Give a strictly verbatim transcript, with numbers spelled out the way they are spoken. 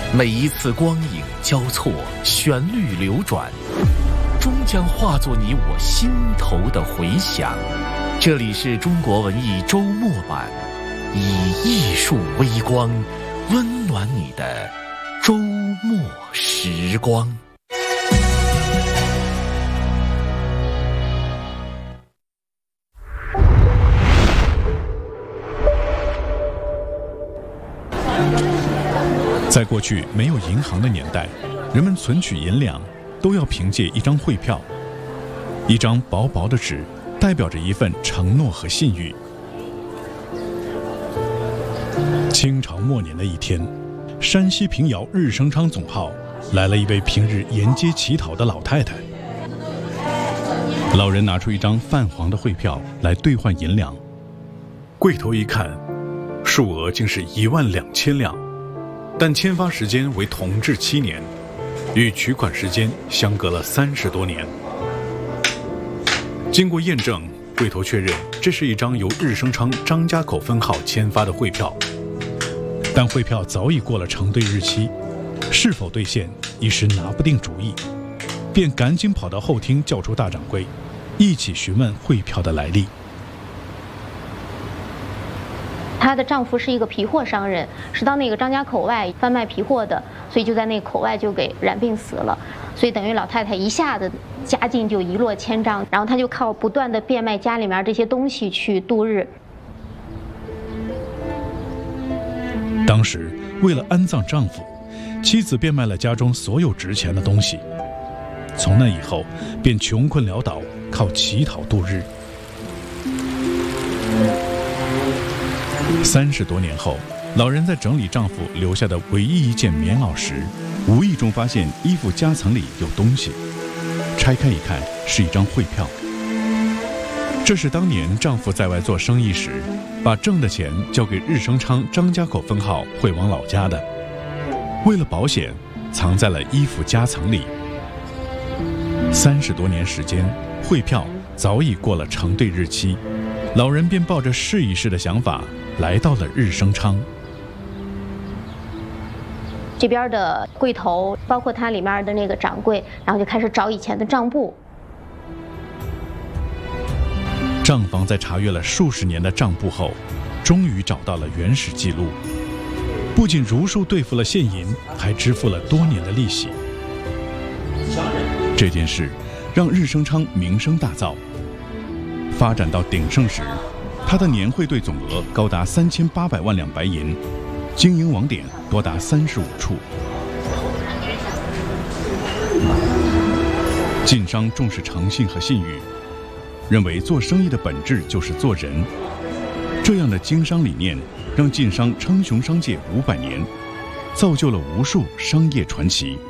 每一次光影交错，旋律流转，终将化作你我心头的回响。这里是中国文艺周末版，以艺术微光温暖你的周末时光。 在过去没有银行的年代，人们存取银两都要凭借一张汇票，一张薄薄的纸，代表着一份承诺和信誉。清朝末年的一天，山西平遥日升昌总号来了一位平日沿街乞讨的老太太。老人拿出一张泛黄的汇票来兑换银两，柜头一看，数额竟是一万两千两，但签发时间为同治七年，与取款时间相隔了三十多年。经过验证，柜头确认这是一张由日升昌张家口分号签发的汇票，但汇票早已过了承兑日期，是否兑现一时拿不定主意，便赶紧跑到后厅叫出大掌柜，一起询问汇票的来历。 她的丈夫是一个皮货商人，是到那个张家口外贩卖皮货的，所以就在那个口外就给染病死了。所以等于老太太一下子家境就一落千丈，然后她就靠不断的变卖家里面这些东西去度日。 当时为了安葬丈夫，妻子变卖了家中所有值钱的东西，从那以后便穷困潦倒，靠乞讨度日。三十多年后，老人在整理丈夫留下的唯一一件棉袄时，无意中发现衣服夹层里有东西，拆开一看，是一张汇票。这是当年丈夫在外做生意时，把挣的钱交给日升昌张家口分号汇往老家的，为了保险，藏在了衣服夹层里。三十多年时间，汇票早已过了承兑日期，老人便抱着试一试的想法来到了日升昌。 这边的柜头，包括它里面的那个掌柜，然后就开始找以前的账簿。 账房在查阅了数十年的账簿后，终于找到了原始记录，不仅如数兑付了现银，还支付了多年的利息。这件事让日升昌名声大噪，发展到鼎盛时，他的年汇兑总额高达三千八百万两白银，经营网点多达三十五处。晋商重视诚信和信誉，认为做生意的本质就是做人。这样的经商理念让晋商称雄商界五百年，造就了无数商业传奇。